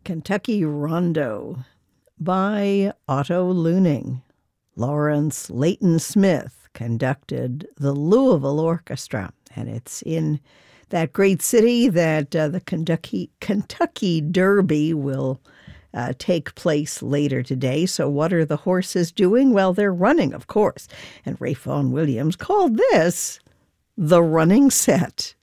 Kentucky Rondo by Otto Luning. Lawrence Leighton Smith conducted the Louisville Orchestra, and it's in that great city that the Kentucky Derby will take place later today. So what are the horses doing? Well, they're running, of course. And Ray Vaughan Williams called this the running set.